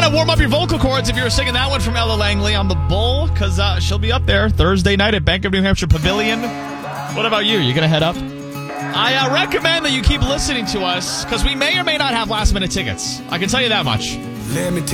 to warm up your vocal cords if you were singing that one from Ella Langley on the Bull, because she'll be up there Thursday night at Bank of New Hampshire Pavilion. What about you? You going to head up? I recommend that you keep listening to us, because we may or may not have last-minute tickets. I can tell you that much. Let me tell